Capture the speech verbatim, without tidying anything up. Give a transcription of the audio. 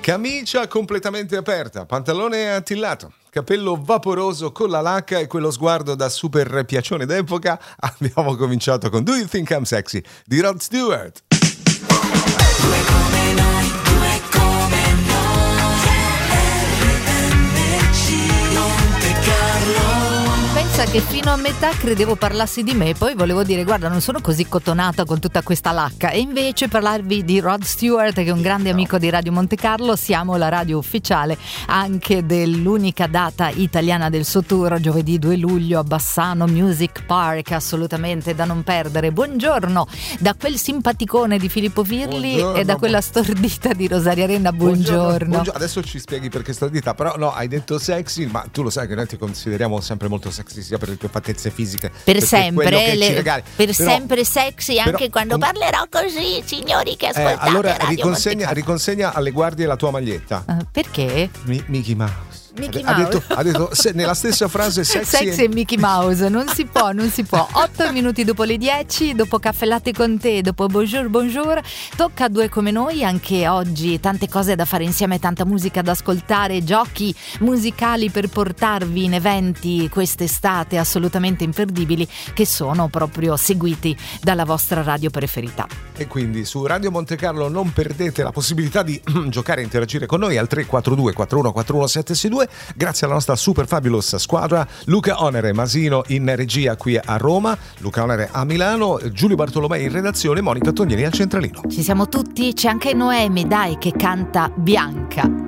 Camicia completamente aperta, pantalone attillato, capello vaporoso con la lacca e quello sguardo da super piacione d'epoca. Abbiamo cominciato con Do You Think I'm Sexy di Rod Stewart. Due come noi, due come noi, R M C Monte Carlo. Pensa che fino a metà credevo parlassi di me, poi volevo dire guarda non sono così cotonata con tutta questa lacca, e invece parlarvi di Rod Stewart, che è un grande amico di Radio Monte Carlo. Siamo la radio ufficiale anche dell'unica data italiana del suo tour, giovedì due luglio a Bassano Music Park, assolutamente da non perdere. Buongiorno da quel simpaticone di Filippo Virli. Buongiorno. E da quella stordita di Rosaria Renna. Buongiorno. Buongiorno. Buongiorno. Adesso ci spieghi perché stordita, però no, hai detto sexy, ma tu lo sai che noi ti consideriamo sempre molto sexy, sia per le tue fattezze fisiche, per sempre, le, per però, sempre sexy anche però, quando com- parlerò così, signori che ascoltate. Eh, allora Radio riconsegna, riconsegna alle guardie la tua maglietta. Uh, perché? Mi- Mickey Mouse. Mickey ha, Mouse. detto, ha detto se, nella stessa frase sexy, sexy e Mickey Mouse, non si può, non si può. Otto minuti dopo le dieci, dopo Caffè Latte con te, dopo Bonjour Bonjour, tocca a Due come noi. Anche oggi tante cose da fare insieme, tanta musica da ascoltare, giochi musicali per portarvi in eventi quest'estate assolutamente imperdibili, che sono proprio seguiti dalla vostra radio preferita. E quindi su Radio Monte Carlo non perdete la possibilità di giocare e interagire con noi al tre quattro due quattro uno quattro uno sette sei due. Grazie alla nostra super fabulous squadra, Luca Onere Masino in regia qui a Roma, Luca Onere a Milano, Giulio Bartolomei in redazione, Monica Tognini al centralino. Ci siamo tutti, c'è anche Noemi, dai, che canta Bianca.